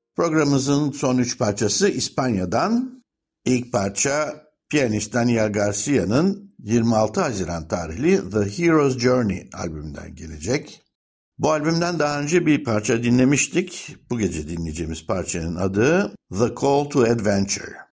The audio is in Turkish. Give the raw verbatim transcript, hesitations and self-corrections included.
Programımızın son üç parçası İspanya'dan. İlk parça piyanist Daniel Garcia'nın yirmi altı Haziran tarihli The Hero's Journey albümünden gelecek. Bu albümden daha önce bir parça dinlemiştik. Bu gece dinleyeceğimiz parçanın adı The Call to Adventure.